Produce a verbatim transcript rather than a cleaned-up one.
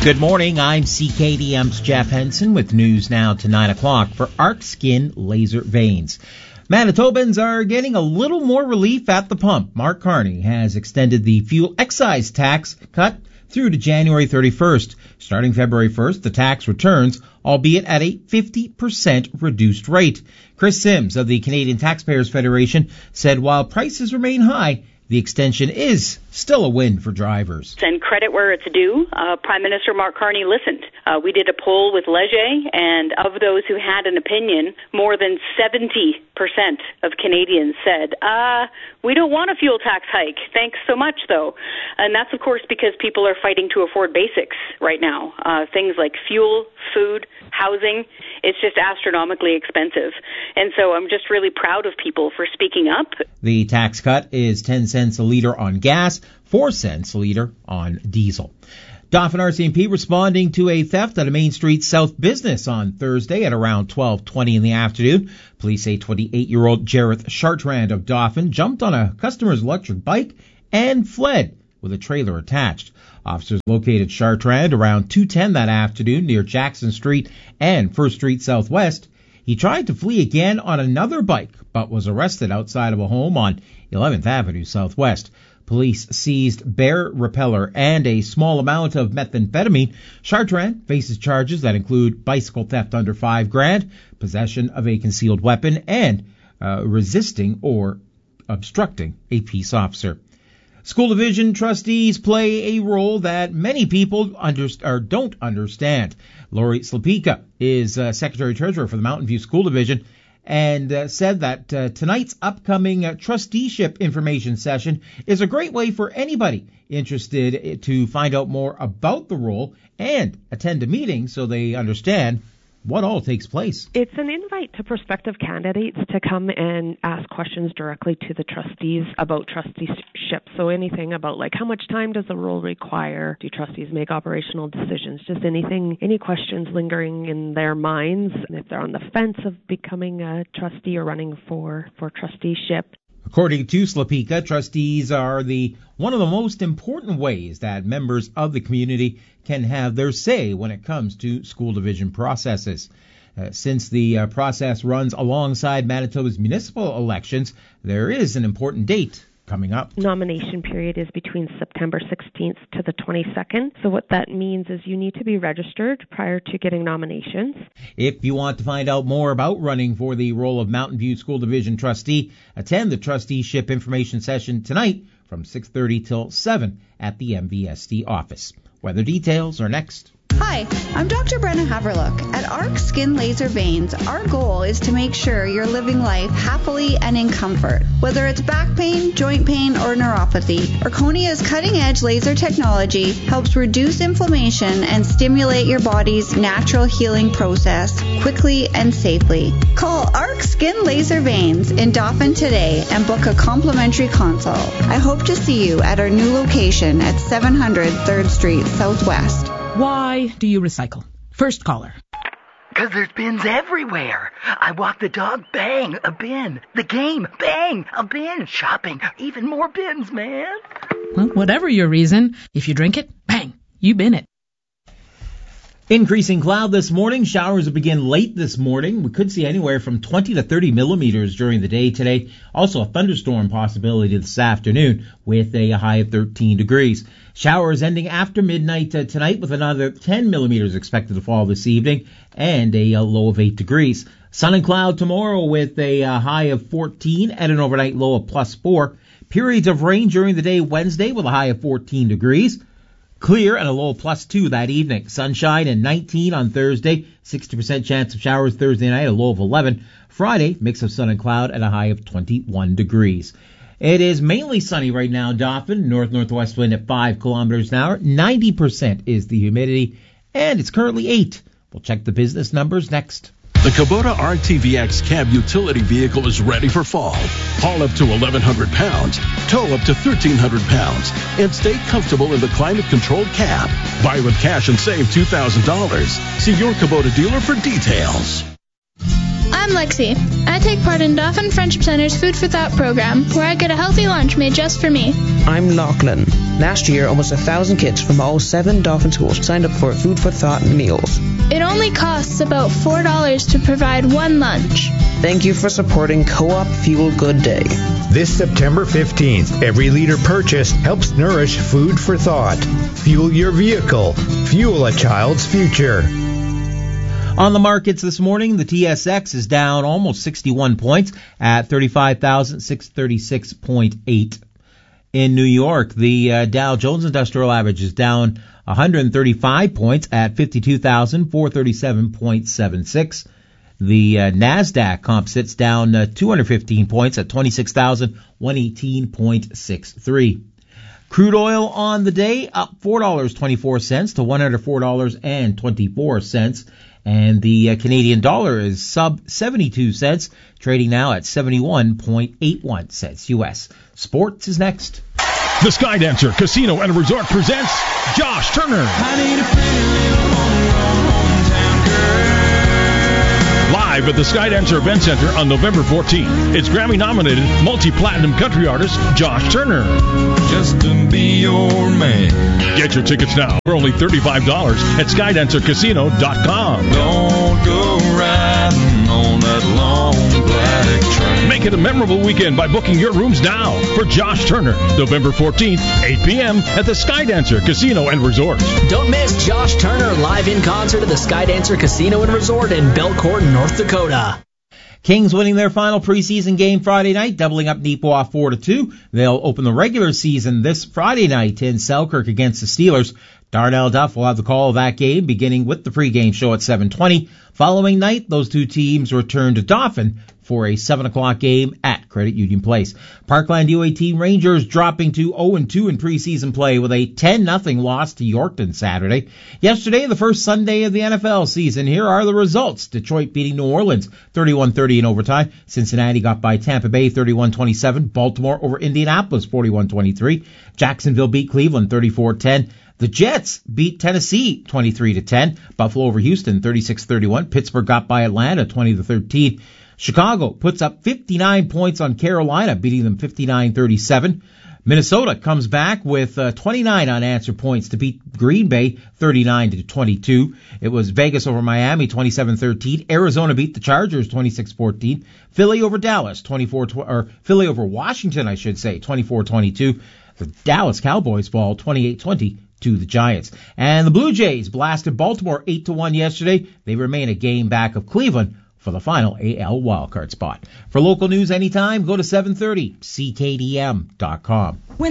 Good morning, I'm C K D M's Jeff Henson with news now to nine o'clock for Arc Skin Laser Veins. Manitobans are getting a little more relief at the pump. Mark Carney has extended the fuel excise tax cut through to January thirty-first. Starting February first, the tax returns, albeit at a fifty percent reduced rate. Chris Sims of the Canadian Taxpayers Federation said while prices remain high, the extension is still a win for drivers. And credit where it's due. Uh, Prime Minister Mark Carney listened. Uh, we did a poll with Leger, and of those who had an opinion, more than seventy percent of Canadians said, uh, we don't want a fuel tax hike. Thanks so much, though. And that's, of course, because people are fighting to afford basics right now. Uh, things like fuel, food, housing. It's just astronomically expensive. And so I'm just really proud of people for speaking up. The tax cut is ten cents a litre on gas, four cents a litre on diesel. Dauphin R C M P responding to a theft at a Main Street South business on Thursday at around twelve twenty in the afternoon. Police say twenty-eight-year-old Jareth Chartrand of Dauphin jumped on a customer's electric bike and fled with a trailer attached. Officers located Chartrand around two ten that afternoon near Jackson Street and First Street Southwest. He tried to flee again on another bike, but was arrested outside of a home on eleventh Avenue Southwest. Police seized bear repeller and a small amount of methamphetamine. Chartrand faces charges that include bicycle theft under five grand, possession of a concealed weapon, and uh, resisting or obstructing a peace officer. School division trustees play a role that many people under, or don't understand. Lori Slapika is uh, Secretary-Treasurer for the Mountain View School Division and uh, said that uh, tonight's upcoming uh, trusteeship information session is a great way for anybody interested to find out more about the role and attend a meeting so they understand what all takes place. It's an invite to prospective candidates to come and ask questions directly to the trustees about trusteeship. So anything about like how much time does the role require? Do trustees make operational decisions? Just anything, any questions lingering in their minds. And if they're on the fence of becoming a trustee or running for, for trusteeship. According to Slapika, trustees are the one of the most important ways that members of the community can have their say when it comes to school division processes. Uh, since the uh, process runs alongside Manitoba's municipal elections, there is an important date coming up. Nomination period is between September sixteenth to the twenty-second. So what that means is you need to be registered prior to getting nominations. If you want to find out more about running for the role of Mountain View School Division trustee, attend the trusteeship information session tonight from six thirty till seven at the M V S D office. Weather details are next. Hi, I'm Doctor Brenna Haverlook. At Arc Skin Laser Veins, our goal is to make sure you're living life happily and in comfort. Whether it's back pain, joint pain, or neuropathy, Arconia's cutting-edge laser technology helps reduce inflammation and stimulate your body's natural healing process quickly and safely. Call Arc Skin Laser Veins in Dauphin today and book a complimentary consult. I hope to see you at our new location at seven hundred third Street Southwest. Why do you recycle? First caller. Because there's bins everywhere. I walk the dog, bang, a bin. The game, bang, a bin. Shopping, even more bins, man. Well, whatever your reason, if you drink it, bang, you bin it. Increasing cloud this morning. Showers will begin late this morning. We could see anywhere from twenty to thirty millimeters during the day today. Also a thunderstorm possibility this afternoon with a high of thirteen degrees. Showers ending after midnight uh, tonight with another ten millimeters expected to fall this evening and a, a low of eight degrees. Sun and cloud tomorrow with a uh, high of fourteen and an overnight low of plus four. Periods of rain during the day Wednesday with a high of fourteen degrees. Clear and a low of plus two that evening. Sunshine and nineteen on Thursday. sixty percent chance of showers Thursday night, a low of eleven. Friday, mix of sun and cloud and a high of twenty-one degrees. It is mainly sunny right now, Dauphin. North-northwest wind at five kilometers an hour. ninety percent is the humidity, and it's currently eight. We'll check the business numbers next. The Kubota R T V X cab utility vehicle is ready for fall. Haul up to eleven hundred pounds, tow up to thirteen hundred pounds, and stay comfortable in the climate-controlled cab. Buy with cash and save two thousand dollars. See your Kubota dealer for details. I'm Lexi. I take part in Dauphin Friendship Center's Food for Thought program, where I get a healthy lunch made just for me. I'm Lachlan. Last year, almost a thousand kids from all seven Dauphin schools signed up for Food for Thought meals. It only costs about four dollars to provide one lunch. Thank you for supporting Co-op Fuel Good Day. This September fifteenth, every liter purchased helps nourish Food for Thought. Fuel your vehicle. Fuel a child's future. On the markets this morning, the T S X is down almost sixty-one points at thirty-five thousand six hundred thirty-six point eight. In New York, the uh, Dow Jones Industrial Average is down one hundred thirty-five points at fifty-two thousand four hundred thirty-seven point seven six. The uh, NASDAQ comp sits down uh, two hundred fifteen points at twenty-six thousand one hundred eighteen point six three. Crude oil on the day up four dollars and twenty-four cents to one hundred four dollars and twenty-four cents. And the uh, Canadian dollar is sub seventy-two cents, trading now at seventy-one point eight one cents U S. Sports is next. The Skydancer Casino and Resort presents Josh Turner. I need a pretty little hometown girl. Live at the Skydancer Event Center on November fourteenth. It's Grammy-nominated multi-platinum country artist Josh Turner. Just to be your man. Get your tickets now for only thirty-five dollars at skydancer casino dot com. Don't go riding on that long black train. Make it a memorable weekend by booking your rooms now for Josh Turner, November fourteenth, eight p.m. at the Skydancer Casino and Resort. Don't miss Josh Turner live in concert at the Skydancer Casino and Resort in Belcourt, North Dakota. Kings winning their final preseason game Friday night, doubling up Neepawa four to two. They'll open the regular season this Friday night in Selkirk against the Steelers. Darnell Duff will have the call of that game, beginning with the pregame show at seven twenty. Following night, those two teams return to Dauphin for a seven o'clock game at Credit Union Place. Parkland U eighteen Rangers dropping to oh and two in preseason play with a ten nothing loss to Yorkton Saturday. Yesterday, the first Sunday of the N F L season, here are the results. Detroit beating New Orleans thirty-one thirty in overtime. Cincinnati got by Tampa Bay thirty-one twenty-seven. Baltimore over Indianapolis forty-one twenty-three. Jacksonville beat Cleveland thirty-four ten. The Jets beat Tennessee twenty-three to ten. Buffalo over Houston thirty-six thirty-one. Pittsburgh got by Atlanta twenty to thirteen. Chicago puts up fifty-nine points on Carolina, beating them fifty-nine thirty-seven. Minnesota comes back with uh, twenty-nine unanswered points to beat Green Bay thirty-nine to twenty-two. It was Vegas over Miami twenty-seven thirteen. Arizona beat the Chargers twenty-six fourteen. Philly over Dallas twenty-four tw- or Philly over Washington, I should say, twenty-four twenty-two. The Dallas Cowboys fall twenty-eight twenty to the Giants. And the Blue Jays blasted Baltimore eight to one yesterday. They remain a game back of Cleveland for the final A L wildcard spot. For local news anytime, go to seven thirty C K D M dot com. When